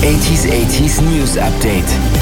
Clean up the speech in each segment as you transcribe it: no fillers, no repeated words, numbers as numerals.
80s News Update.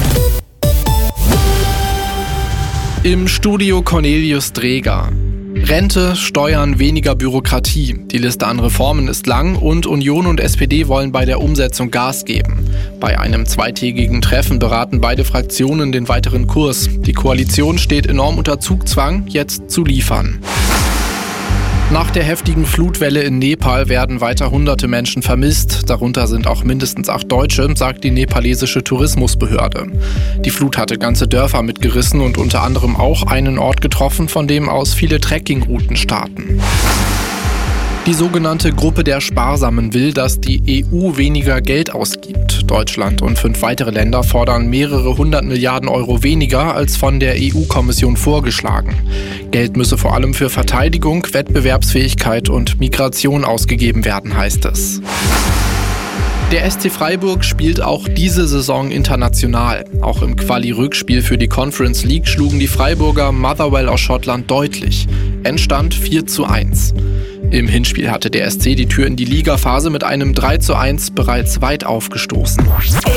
Im Studio Cornelius Dreger. Rente, Steuern, weniger Bürokratie. Die Liste an Reformen ist lang und Union und SPD wollen bei der Umsetzung Gas geben. Bei einem zweitägigen Treffen beraten beide Fraktionen den weiteren Kurs. Die Koalition steht enorm unter Zugzwang, jetzt zu liefern. Nach der heftigen Flutwelle in Nepal werden weiter hunderte Menschen vermisst. Darunter sind auch mindestens 8 Deutsche, sagt die nepalesische Tourismusbehörde. Die Flut hatte ganze Dörfer mitgerissen und unter anderem auch einen Ort getroffen, von dem aus viele Trekkingrouten starten. Die sogenannte Gruppe der Sparsamen will, dass die EU weniger Geld ausgibt. Deutschland und 5 weitere Länder fordern mehrere 100 Milliarden Euro weniger als von der EU-Kommission vorgeschlagen. Geld müsse vor allem für Verteidigung, Wettbewerbsfähigkeit und Migration ausgegeben werden, heißt es. Der SC Freiburg spielt auch diese Saison international. Auch im Quali-Rückspiel für die Conference League schlugen die Freiburger Motherwell aus Schottland deutlich. Endstand 4:1. Im Hinspiel hatte der SC die Tür in die Ligaphase mit einem 3:1 bereits weit aufgestoßen.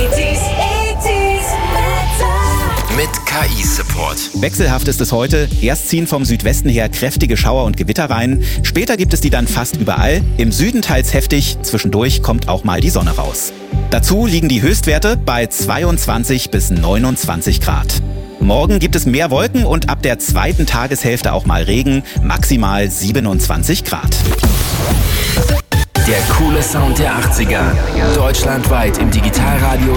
Mit KI-Support. Wechselhaft ist es heute. Erst ziehen vom Südwesten her kräftige Schauer und Gewitter rein. Später gibt es die dann fast überall. Im Süden teils heftig. Zwischendurch kommt auch mal die Sonne raus. Dazu liegen die Höchstwerte bei 22 bis 29 Grad. Morgen gibt es mehr Wolken und ab der zweiten Tageshälfte auch mal Regen. Maximal 27 Grad. Der coole Sound der 80er. Deutschlandweit im Digitalradio